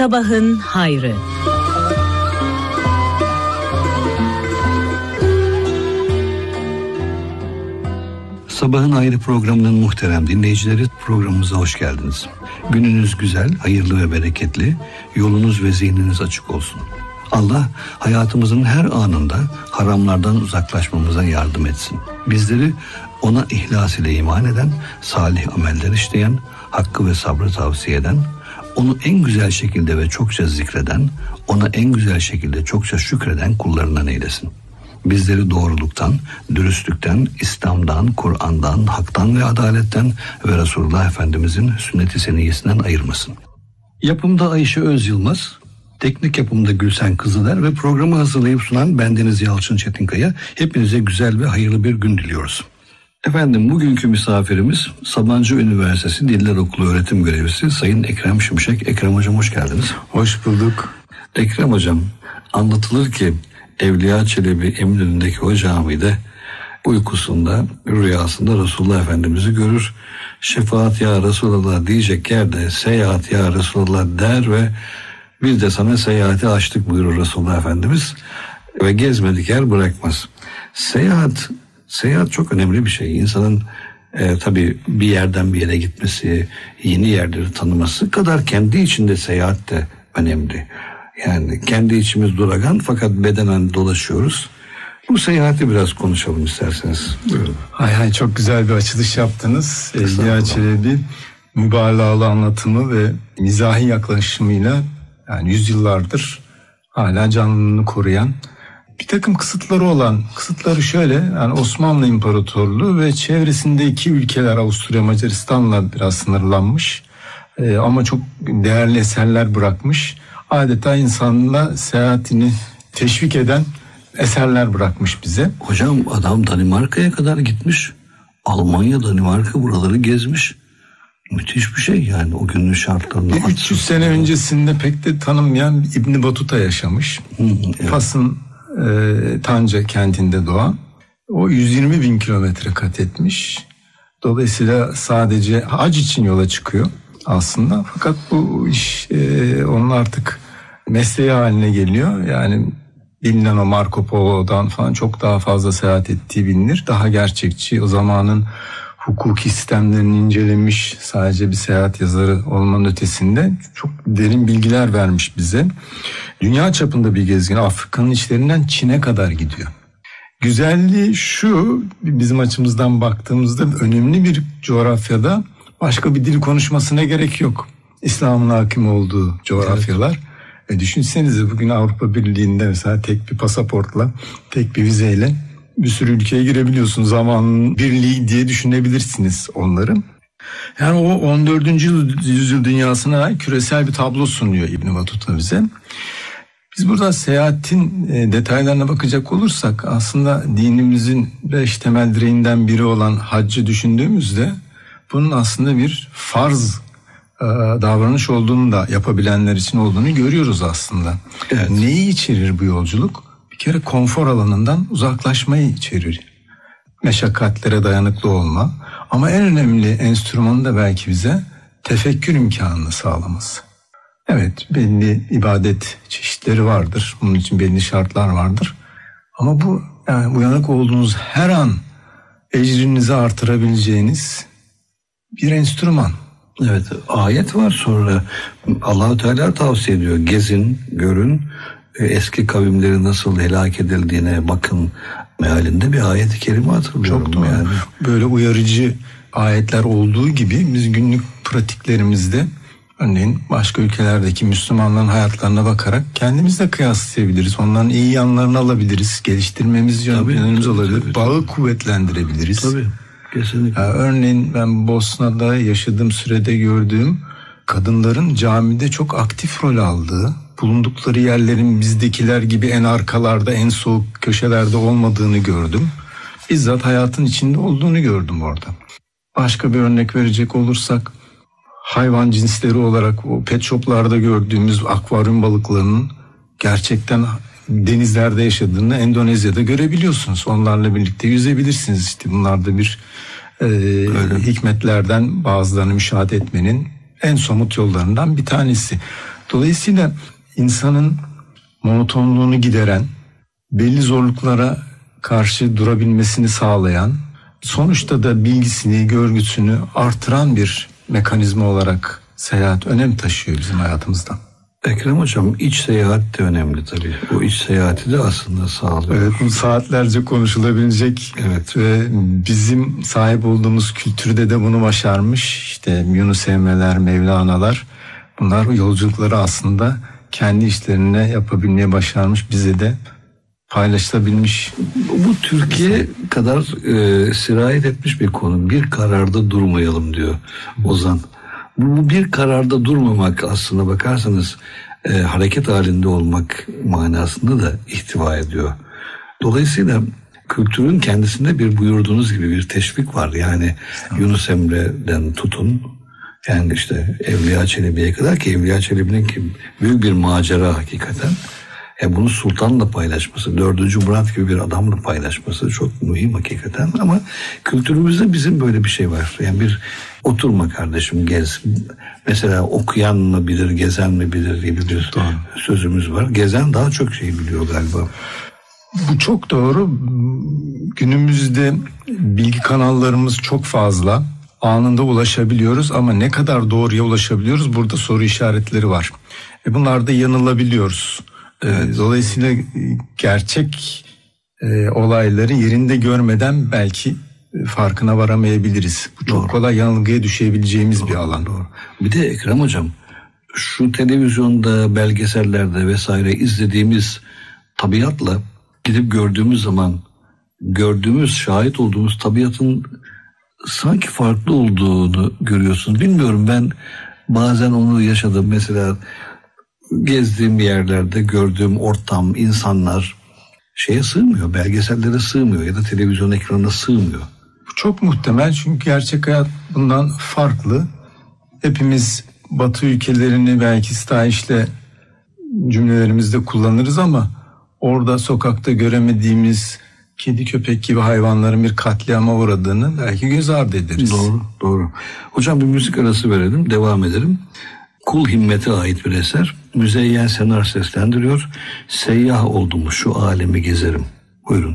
Sabahın hayrı. Sabahın Hayrı programının muhterem dinleyicileri, programımıza hoş geldiniz. Gününüz güzel, hayırlı ve bereketli, yolunuz ve zihniniz açık olsun. Allah hayatımızın her anında haramlardan uzaklaşmamıza yardım etsin. Bizleri ona ihlas ile iman eden, salih ameller işleyen, hakkı ve sabrı tavsiye eden, onu en güzel şekilde ve çokça zikreden, ona en güzel şekilde çokça şükreden kullarından eylesin. Bizleri doğruluktan, dürüstlükten, İslam'dan, Kur'an'dan, haktan ve adaletten ve Resulullah Efendimizin sünnet-i seniyyesinden ayırmasın. Yapımda Ayşe Özyılmaz, teknik yapımda Gülsen Kızıler ve programı hazırlayıp sunan bendeniz Yalçın Çetinkaya. Hepinize güzel ve hayırlı bir gün diliyoruz. Efendim, bugünkü misafirimiz Sabancı Üniversitesi Diller Okulu öğretim görevlisi Sayın Ekrem Şimşek. Ekrem Hocam hoş geldiniz. Hoş bulduk. Ekrem Hocam, anlatılır ki Evliya Çelebi Eminönü'ndeki o camide uykusunda, rüyasında Resulullah Efendimiz'i görür. Şefaat ya Resulullah diyecek yerde seyahat ya Resulullah der ve biz de sana seyahati açtık buyurur Resulullah Efendimiz ve gezmedik yer bırakmaz. Seyahat çok önemli bir şey. İnsanın tabii bir yerden bir yere gitmesi, yeni yerleri tanıması kadar kendi içinde seyahat de önemli. Yani kendi içimiz duragan fakat bedenen dolaşıyoruz. Bu seyahati biraz konuşalım isterseniz. Buyurun. Hay çok güzel bir açılış yaptınız. Evliya Çelebi mübalağalı anlatımı ve mizahi yaklaşımıyla yani yüzyıllardır hala canlılığını koruyan, bir takım kısıtları şöyle, yani Osmanlı İmparatorluğu ve çevresindeki ülkeler Avusturya Macaristan'la biraz sınırlanmış ama çok değerli eserler bırakmış. Adeta insanla seyahatini teşvik eden eserler bırakmış bize. Hocam adam Danimarka'ya kadar gitmiş. Almanya, Danimarka buraları gezmiş. Müthiş bir şey yani o günün şartlarında. 300 sene öncesinde pek de tanınmayan İbn Battuta yaşamış. Evet. Fas'ın Tanca kentinde doğan. O 120 bin kilometre kat etmiş. Dolayısıyla sadece hac için yola çıkıyor aslında. Fakat bu iş onun artık mesleği haline geliyor. Yani bilinen o Marco Polo'dan falan çok daha fazla seyahat ettiği bilinir. Daha gerçekçi, o zamanın hukuki sistemlerini incelemiş, sadece bir seyahat yazarı olmanın ötesinde çok derin bilgiler vermiş bize. Dünya çapında bir gezgin, Afrika'nın içlerinden Çin'e kadar gidiyor. Güzelliği şu, bizim açımızdan baktığımızda önemli bir coğrafyada başka bir dil konuşmasına gerek yok. İslam'ın hakim olduğu coğrafyalar. Evet. Düşünsenize bugün Avrupa Birliği'nde mesela tek bir pasaportla, tek bir vizeyle bir sürü ülkeye girebiliyorsun. Zamanın birliği diye düşünebilirsiniz onları. Yani o 14. yüzyıl dünyasına küresel bir tablo sunuyor İbn Battuta bize. Biz burada seyahatin detaylarına bakacak olursak aslında dinimizin 5 temel direğinden biri olan haccı düşündüğümüzde bunun aslında bir farz davranış olduğunu da yapabilenler için olduğunu görüyoruz aslında. Evet. Neyi içerir bu yolculuk? Bir kere konfor alanından uzaklaşmayı içerir. Meşakkatlere dayanıklı olma. Ama en önemli enstrümanı da belki bize tefekkür imkanını sağlaması. Evet, belli ibadet çeşitleri vardır. Bunun için belli şartlar vardır. Ama bu yani uyanık olduğunuz her an ecrinizi artırabileceğiniz bir enstrüman. Evet, ayet var sonra Allah-u Teala tavsiye ediyor. Gezin, görün, eski kavimleri nasıl helak edildiğine bakın mealinde bir ayet-i kerime hatırlıyorum. Çok doğru. Yani. Böyle uyarıcı ayetler olduğu gibi biz günlük pratiklerimizde örneğin başka ülkelerdeki Müslümanların hayatlarına bakarak kendimizle kıyaslayabiliriz. Onların iyi yanlarını alabiliriz. Geliştirmemiz yöntemlerimiz olabilir. Tabii. Bağı kuvvetlendirebiliriz. Tabii. Kesinlikle. Örneğin ben Bosna'da yaşadığım sürede gördüğüm kadınların camide çok aktif rol aldığı, bulundukları yerlerin bizdekiler gibi en arkalarda, en soğuk köşelerde olmadığını gördüm. Bizzat hayatın içinde olduğunu gördüm orada. Başka bir örnek verecek olursak, hayvan cinsleri olarak o pet shoplarda gördüğümüz akvaryum balıklarının gerçekten denizlerde yaşadığını Endonezya'da görebiliyorsunuz. Onlarla birlikte yüzebilirsiniz. İşte bunlar da bir hikmetlerden bazılarını müşahede etmenin en somut yollarından bir tanesi. Dolayısıyla insanın monotonluğunu gideren, belli zorluklara karşı durabilmesini sağlayan, sonuçta da bilgisini, görgüsünü artıran bir mekanizma olarak seyahat önem taşıyor bizim hayatımızda. Ekrem Hocam, iç seyahat de önemli tabii. O iç seyahati de aslında sağlıyor. Evet, bu saatlerce konuşulabilecek. Evet. Ve bizim sahip olduğumuz kültürde de bunu başarmış. İşte Yunus Emre'ler, Mevlana'lar, bunlar yolculukları aslında kendi işlerine yapabilmeye başarmış, bize de paylaşılabilmiş. Bu Türkiye kadar sirayet etmiş bir konu. Bir kararda durmayalım diyor Ozan. Bu bir kararda durmamak aslına bakarsanız hareket halinde olmak manasında da ihtiva ediyor. Dolayısıyla kültürün kendisinde bir buyurduğunuz gibi bir teşvik var. Yani Yunus Emre'den tutun, yani işte Evliya Çelebi'ye kadar, ki Evliya Çelebi'nin ki büyük bir macera hakikaten. Bunu sultanla paylaşması, 4. Murat gibi bir adamla paylaşması çok mühim hakikaten. Ama kültürümüzde bizim böyle bir şey var. Yani bir oturma kardeşim, gez. Mesela okuyan mı bilir, gezen mi bilir gibi bir sözümüz var. Gezen daha çok şey biliyor galiba. Bu çok doğru. Günümüzde bilgi kanallarımız çok fazla. Anında ulaşabiliyoruz ama ne kadar doğruya ulaşabiliyoruz? Burada soru işaretleri var. Bunlarda yanılabiliyoruz. Evet. Dolayısıyla gerçek olayları yerinde görmeden belki farkına varamayabiliriz. Bu çok kolay yanılgıya düşebileceğimiz bir alan. Doğru. Bir de Ekrem Hocam, şu televizyonda, belgesellerde vesaire izlediğimiz tabiatla gidip gördüğümüz zaman gördüğümüz, şahit olduğumuz tabiatın sanki farklı olduğunu görüyorsunuz. Bilmiyorum, ben bazen onu yaşadım. Mesela gezdiğim yerlerde gördüğüm ortam, insanlar şeye sığmıyor, belgesellere sığmıyor ya da televizyon ekranına sığmıyor. Bu çok muhtemel, çünkü gerçek hayat bundan farklı. Hepimiz Batı ülkelerini belki stahişle cümlelerimizde kullanırız ama orada sokakta göremediğimiz kedi köpek gibi hayvanların bir katliama uğradığını belki göz ardı ederiz. Doğru. Hocam bir müzik arası verelim, devam edelim. Kul Himmet'e ait bir eser. Müzeyyen Senar seslendiriyor. Seyyah oldum, şu alemi gezerim. Buyurun.